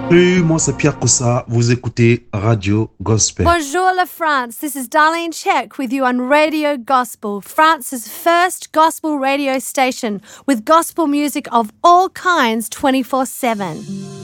Salut, moi c'est Pierre Cossa, vous écoutez Radio Gospel. Bonjour la France, this is Darlene Check with you on Radio Gospel, France's first gospel radio station with gospel music of all kinds 24/7.